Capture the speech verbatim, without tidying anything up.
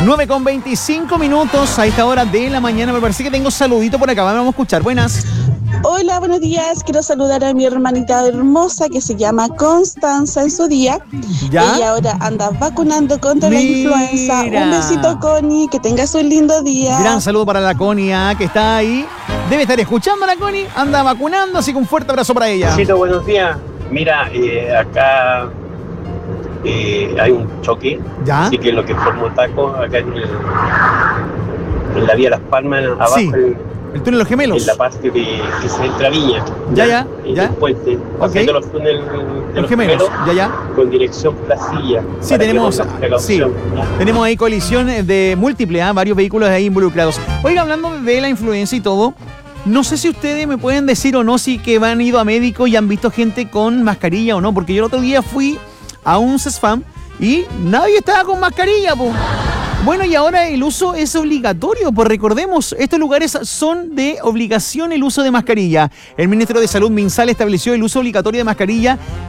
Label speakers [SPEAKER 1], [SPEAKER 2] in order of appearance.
[SPEAKER 1] nueve con veinticinco minutos a esta hora de la mañana. Me parece que tengo saludito por acá. Vamos a escuchar. Buenas.
[SPEAKER 2] Hola, buenos días. Quiero saludar a mi hermanita hermosa que se llama Constanza en su día.
[SPEAKER 1] ¿Ya?
[SPEAKER 2] Ella ahora anda vacunando contra
[SPEAKER 1] Mira.
[SPEAKER 2] la influenza. Un besito, Connie. Que tengas un lindo día.
[SPEAKER 1] Gran saludo para la Connie, ah, que está ahí. Debe estar escuchando a la Connie. Anda vacunando, así que un fuerte abrazo para ella.
[SPEAKER 3] Besito, buenos días. Mira, eh, acá eh, hay un choque.
[SPEAKER 1] ¿Ya?
[SPEAKER 3] Así que lo que formó taco acá en, el, en la vía Las Palmas, abajo.
[SPEAKER 1] Sí.
[SPEAKER 3] El,
[SPEAKER 1] El túnel de los gemelos.
[SPEAKER 3] En la parte de que se entra a Viña.
[SPEAKER 1] Ya, ya,
[SPEAKER 3] En
[SPEAKER 1] ya.
[SPEAKER 3] el puente.
[SPEAKER 1] Okay.
[SPEAKER 3] Haciendo los túneles de
[SPEAKER 1] Los
[SPEAKER 3] los
[SPEAKER 1] gemelos,
[SPEAKER 3] gemelos
[SPEAKER 1] ya, ya.
[SPEAKER 3] con dirección Placilla.
[SPEAKER 1] Sí,
[SPEAKER 3] para que
[SPEAKER 1] tenemos,
[SPEAKER 3] tengan
[SPEAKER 1] sí,
[SPEAKER 3] precaución, ¿ya?
[SPEAKER 1] tenemos ahí colisión de múltiple, ¿eh? Varios vehículos ahí involucrados. Oiga, hablando de la influenza y todo, no sé si ustedes me pueden decir o no si que han ido a médico y han visto gente con mascarilla o no, porque yo el otro día fui a un CESFAM y nadie estaba con mascarilla, po. Bueno, y ahora el uso es obligatorio, pues recordemos, estos lugares son de obligación el uso de mascarilla. El ministro de Salud, Minsal, estableció el uso obligatorio de mascarilla